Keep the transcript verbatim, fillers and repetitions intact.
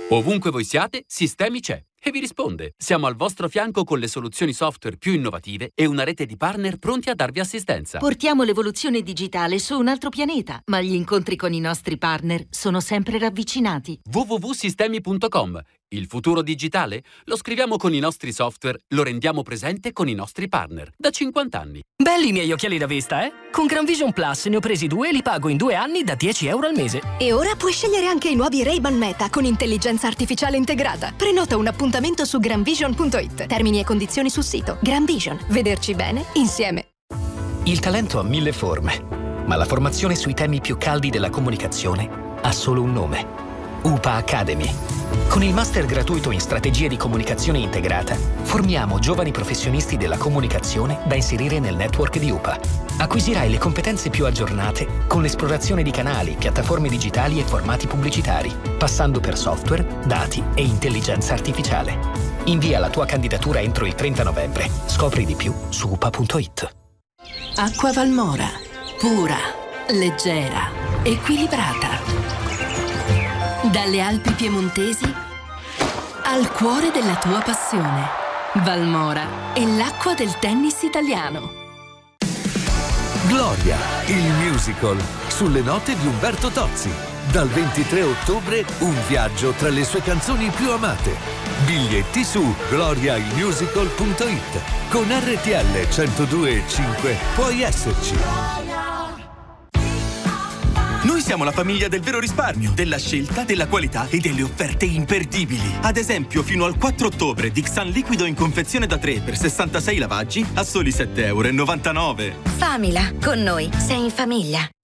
Ovunque voi siate, Sistemi c'è e vi risponde. Siamo al vostro fianco con le soluzioni software più innovative e una rete di partner pronti a darvi assistenza. Portiamo l'evoluzione digitale su un altro pianeta, ma gli incontri con i nostri partner sono sempre ravvicinati. w w w punto sistemi punto com. Il futuro digitale? Lo scriviamo con i nostri software, lo rendiamo presente con i nostri partner. Da cinquanta anni. Belli i miei occhiali da vista, eh? Con Gran Vision Plus ne ho presi due e li pago in due anni da dieci euro al mese. E ora puoi scegliere anche i nuovi Ray-Ban Meta con intelligenza artificiale integrata. Prenota un appuntamento su granvision punto it. Termini e condizioni sul sito. Gran Vision. Vederci bene insieme. Il talento ha mille forme, ma la formazione sui temi più caldi della comunicazione ha solo un nome. U P A Academy. Con il master gratuito in strategie di comunicazione integrata, formiamo giovani professionisti della comunicazione da inserire nel network di U P A. Acquisirai le competenze più aggiornate con l'esplorazione di canali, piattaforme digitali e formati pubblicitari, passando per software, dati e intelligenza artificiale. Invia la tua candidatura entro il trenta novembre. Scopri di più su u p a punto it. Acqua Valmora. Pura, leggera, equilibrata. Dalle Alpi piemontesi al cuore della tua passione. Valmora è l'acqua del tennis italiano. Gloria, il musical, sulle note di Umberto Tozzi. Dal ventitré ottobre un viaggio tra le sue canzoni più amate. Biglietti su gloria il musical punto it. Con R T L centodue e cinque puoi esserci. Noi siamo la famiglia del vero risparmio, della scelta, della qualità e delle offerte imperdibili. Ad esempio, fino al quattro ottobre, Dixan liquido in confezione da tre per sessantasei lavaggi a soli sette e novantanove euro. Famila, con noi sei in famiglia.